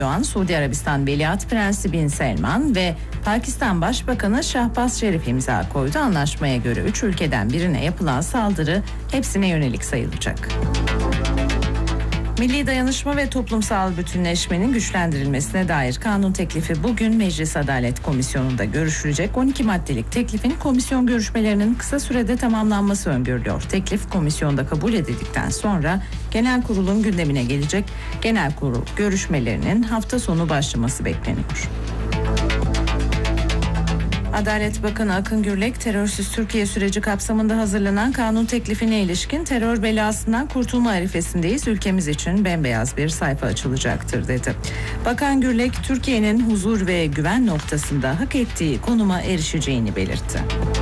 Erdoğan, Suudi Arabistan Veliaht Prensi Bin Selman ve Pakistan Başbakanı Şahbaz Şerif imza koydu. Anlaşmaya göre 3 ülkeden birine yapılan saldırı hepsine yönelik sayılacak. Milli dayanışma ve toplumsal bütünleşmenin güçlendirilmesine dair kanun teklifi bugün Meclis Adalet Komisyonu'nda görüşülecek. 12 maddelik teklifin komisyon görüşmelerinin kısa sürede tamamlanması öngörülüyor. Teklif komisyonda kabul edildikten sonra genel kurulun gündemine gelecek. Genel kurul görüşmelerinin hafta sonu başlaması bekleniyor. Adalet Bakanı Akın Gürlek, terörsüz Türkiye süreci kapsamında hazırlanan kanun teklifine ilişkin terör belasından kurtulma arifesindeyiz. Ülkemiz için bembeyaz bir sayfa açılacaktır dedi. Bakan Gürlek, Türkiye'nin huzur ve güven noktasında hak ettiği konuma erişeceğini belirtti.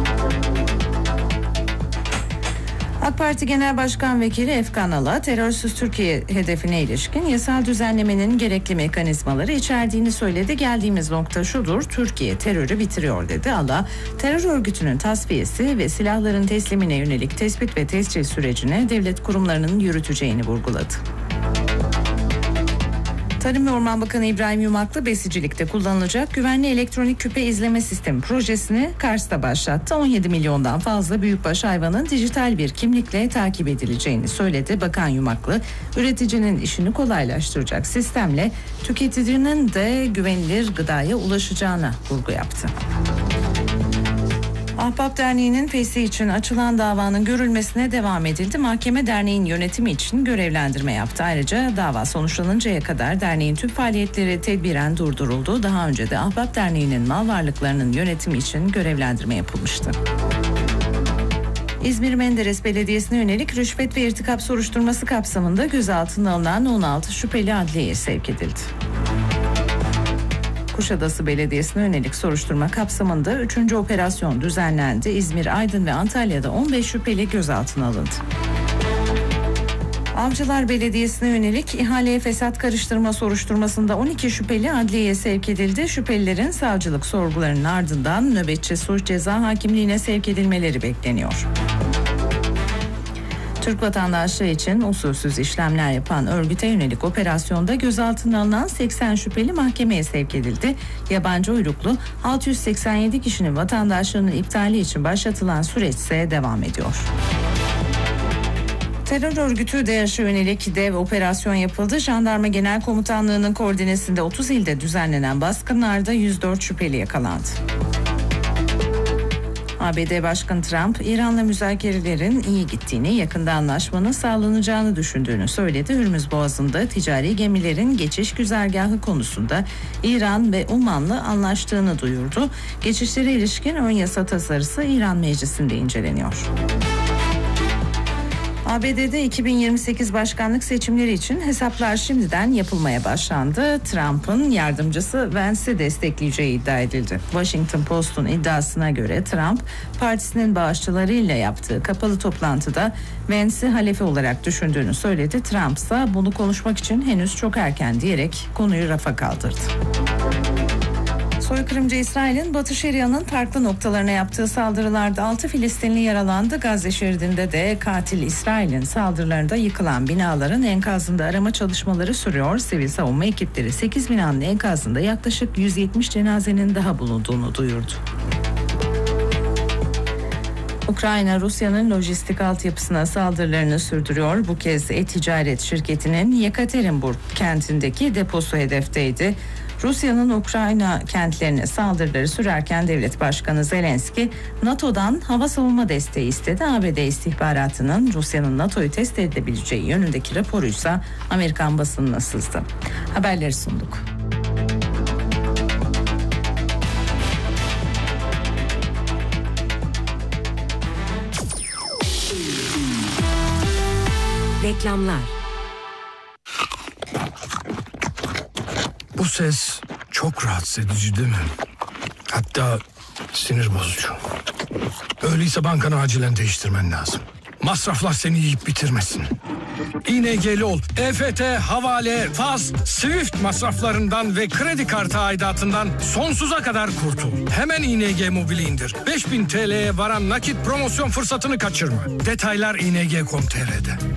AK Parti Genel Başkan Vekili Efkan Ala, terörsüz Türkiye hedefine ilişkin yasal düzenlemenin gerekli mekanizmaları içerdiğini söyledi. Geldiğimiz nokta şudur, Türkiye terörü bitiriyor dedi. Ala, terör örgütünün tasfiyesi ve silahların teslimine yönelik tespit ve tescil sürecini devlet kurumlarının yürüteceğini vurguladı. Tarım ve Orman Bakanı İbrahim Yumaklı, besicilikte kullanılacak güvenli elektronik küpe izleme sistemi projesini Kars'ta başlattı. 17 milyondan fazla büyükbaş hayvanın dijital bir kimlikle takip edileceğini söyledi. Bakan Yumaklı, üreticinin işini kolaylaştıracak sistemle tüketicinin de güvenilir gıdaya ulaşacağına vurgu yaptı. Ahbap Derneği'nin fesih için açılan davanın görülmesine devam edildi. Mahkeme derneğin yönetimi için görevlendirme yaptı. Ayrıca dava sonuçlanıncaya kadar derneğin tüm faaliyetleri tedbiren durduruldu. Daha önce de Ahbap Derneği'nin mal varlıklarının yönetimi için görevlendirme yapılmıştı. İzmir Menderes Belediyesi'ne yönelik rüşvet ve irtikap soruşturması kapsamında gözaltına alınan 16 şüpheli adliyeye sevk edildi. Kuşadası Belediyesi'ne yönelik soruşturma kapsamında 3. operasyon düzenlendi. İzmir, Aydın ve Antalya'da 15 şüpheli gözaltına alındı. Avcılar Belediyesi'ne yönelik ihaleye fesat karıştırma soruşturmasında 12 şüpheli adliyeye sevk edildi. Şüphelilerin savcılık sorgularının ardından nöbetçi suç ceza hakimliğine sevk edilmeleri bekleniyor. Türk vatandaşlığı için usulsüz işlemler yapan örgüte yönelik operasyonda gözaltına alınan 80 şüpheli mahkemeye sevk edildi. Yabancı uyruklu 687 kişinin vatandaşlığının iptali için başlatılan süreç ise devam ediyor. Terör örgütü DAEŞ'e yönelik dev operasyon yapıldı. Jandarma Genel Komutanlığı'nın koordinesinde 30 ilde düzenlenen baskınlarda 104 şüpheli yakalandı. ABD Başkanı Trump, İran'la müzakerelerin iyi gittiğini, yakında anlaşmanın sağlanacağını düşündüğünü söyledi. Hürmüz Boğazı'nda ticari gemilerin geçiş güzergahı konusunda İran ve Oman'la anlaştığını duyurdu. Geçişlere ilişkin ön yasa tasarısı İran Meclisi'nde inceleniyor. ABD'de 2028 başkanlık seçimleri için hesaplar şimdiden yapılmaya başlandı. Trump'ın yardımcısı Vance'i destekleyeceği iddia edildi. Washington Post'un iddiasına göre Trump, partisinin bağışçılarıyla yaptığı kapalı toplantıda Vance'i halefi olarak düşündüğünü söyledi. Trump ise bunu konuşmak için henüz çok erken diyerek konuyu rafa kaldırdı. Soykırımcı İsrail'in Batı Şeria'nın farklı noktalarına yaptığı saldırılarda 6 Filistinli yaralandı. Gazze şeridinde de katil İsrail'in saldırılarında yıkılan binaların enkazında arama çalışmaları sürüyor. Sivil savunma ekipleri 8 binanın enkazında yaklaşık 170 cenazenin daha bulunduğunu duyurdu. Ukrayna, Rusya'nın lojistik altyapısına saldırılarını sürdürüyor. Bu kez e-ticaret şirketinin Yekaterinburg kentindeki deposu hedefteydi. Rusya'nın Ukrayna kentlerine saldırıları sürerken Devlet Başkanı Zelenski, NATO'dan hava savunma desteği istedi. ABD istihbaratının Rusya'nın NATO'yu test edebileceği yönündeki raporuysa Amerikan basınına sızdı. Haberleri sunduk. Reklamlar. Bu ses çok rahatsız edici değil mi? Hatta sinir bozucu. Öyleyse bankanı acilen değiştirmen lazım. Masraflar seni yiyip bitirmesin. İNG'li ol. EFT, havale, faz, Swift masraflarından ve kredi kartı aidatından sonsuza kadar kurtul. Hemen ING Mobil'i indir. 5000 TL'ye varan nakit promosyon fırsatını kaçırma. Detaylar ing.com.tr'de.